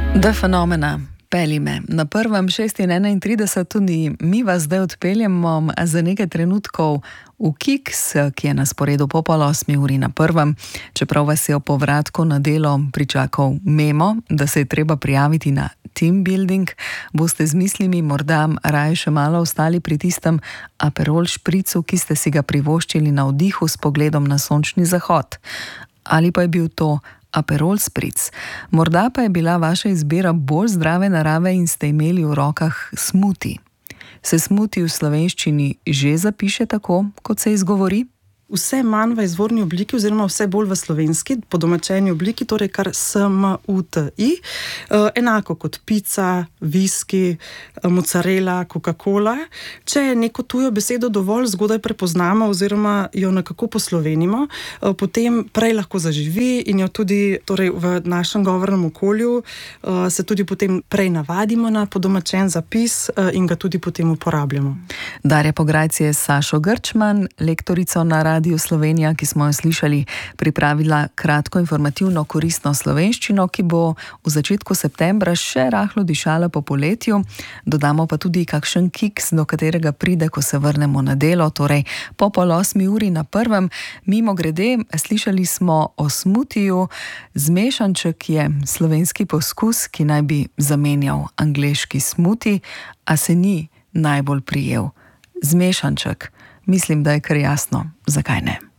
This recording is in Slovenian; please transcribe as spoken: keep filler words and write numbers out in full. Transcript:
The Phenomena, pelji me. Na prvem šest in enaintrideset tudi mi vas zdaj odpeljemo za nekaj trenutkov v Kiks, ki je na sporedu po pol osmi uri na prvem. Čeprav vas je o povratku na delo pričakal memo, da se je treba prijaviti na team building, boste z mislimi morda raje še malo ostali pri tistem Aperol špricu, ki ste si ga privoščili na vdihu s pogledom na sončni zahod. Ali pa je bil to Aperol Spritz. Morda pa je bila vaša izbira bolj zdrave narave in ste imeli v rokah smuti. Se smuti v slovenščini že zapiše tako, kot se izgovori? Vse manj v izvorni obliki oziroma vse bolj v slovenski, podomačeni obliki, torej kar S M U T I. Enako kot pica, viski, mozzarella, Coca-Cola. Če je neko tujo besedo dovolj zgodaj prepoznamo oziroma jo nekako poslovenimo, potem prej lahko zaživi in jo tudi torej v našem govornem okolju se tudi potem prej navadimo na podomačen zapis in ga tudi potem uporabljamo. Darja Pograjc je s Sašo Grčman, lektorico na Radiu Slovenija, ki smo jo slišali, pripravila kratko informativno koristno slovenščino, ki bo v začetku septembra še rahlo dišala po poletju. Dodamo pa tudi kakšen kiks, do katerega pride, ko se vrnemo na delo, torej po pol osmi uri na prvem. Mimo grede, slišali smo o smutiju. Zmešanček je slovenski poskus, ki naj bi zamenjal angleški smuti, a se ni najbolj prijel. Zmešanček. Mislim, da je kar jasno, zakaj ne.